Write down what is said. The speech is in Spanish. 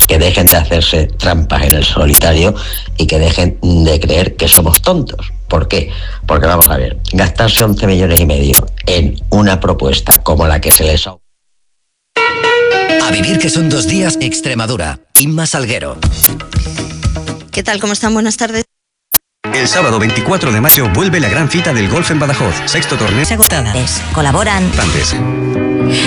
que dejen de hacerse trampas en el solitario y que dejen de creer que somos tontos. ¿Por qué? Porque vamos a ver, gastarse 11,5 millones en una propuesta como la que se les ha... A vivir que son 2 días, Extremadura. Inma Salguero. ¿Qué tal? ¿Cómo están? Buenas tardes. El sábado 24 de mayo vuelve la gran cita del golf en Badajoz. 6º torneo. Agotadas. Colaboran Antes.